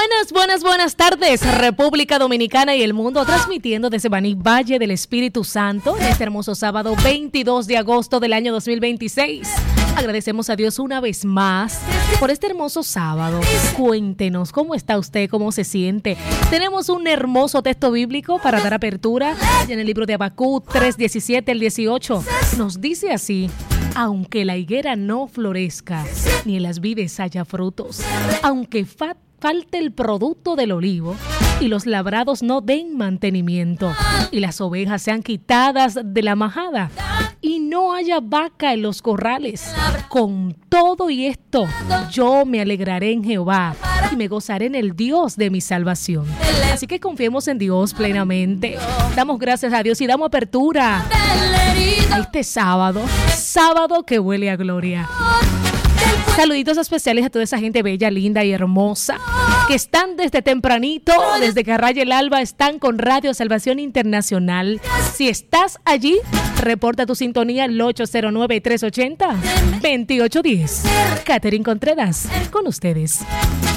Buenas tardes, República Dominicana y el mundo, transmitiendo desde Baní, Valle del Espíritu Santo, en este hermoso sábado 22 de agosto del año 2026. Agradecemos a Dios una vez más por este hermoso sábado. Cuéntenos, ¿cómo está usted? ¿Cómo se siente? Tenemos un hermoso texto bíblico para dar apertura en el libro de Habacuc 3:17 al 18. Nos dice así: aunque la higuera no florezca, ni en las vides haya frutos, aunque falte el producto del olivo y los labrados no den mantenimiento y las ovejas sean quitadas de la majada y no haya vaca en los corrales, con todo y esto yo me alegraré en Jehová y me gozaré en el Dios de mi salvación. Así que confiemos en Dios plenamente. Damos gracias a Dios y damos apertura a este sábado que huele a gloria. Saluditos especiales a toda esa gente bella, linda y hermosa que están desde tempranito, desde que raya el alba, están con Radio Salvación Internacional. Si estás allí, reporta tu sintonía al 809-380-2810. Catherine Contreras, con ustedes.